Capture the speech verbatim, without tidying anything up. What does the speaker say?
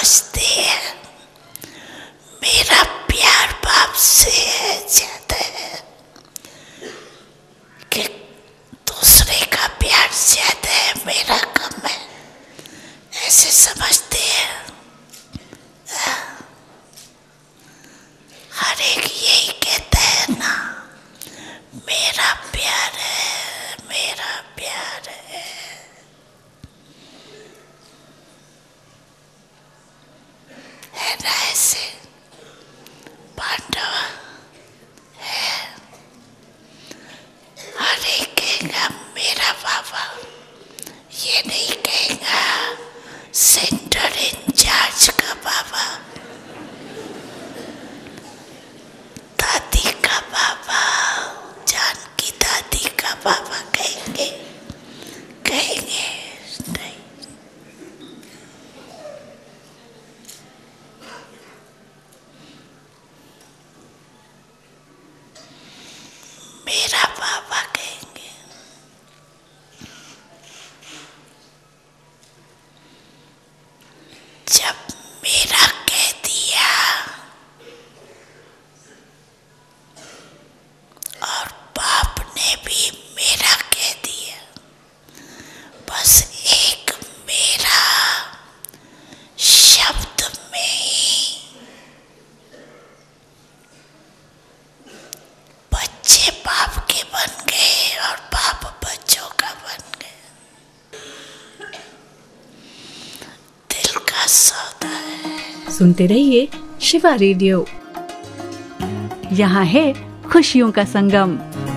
समझते हैं मेरा प्यार बाप से है ज्यादा है कि दूसरे का प्यार ज्यादा है, मेरा कम है, ऐसे समझते हैं। हर एक यही कहता है ना, मेरा प्यार है, मेरा प्यार है। है ना ऐसे पांडव है। हर एक कहेगा मेरा बाबा, ये नहीं कहेगा सेंटर इंचार्ज का बाबा, दादी का बाबा, जानकी दादी का बाबा कहेंगे कहेंगे नहीं। मेरा बाबा कहेंगे। जब मेरा कह दिया और बाप ने भी मेरा कह दिया, बस एक मेरा शब्द में ही बच्चे बाप के बन गए और बाप बच्चों का बन गए। दिल का सौदा है। सुनते रहिए शिवा रेडियो, यहाँ है खुशियों का संगम।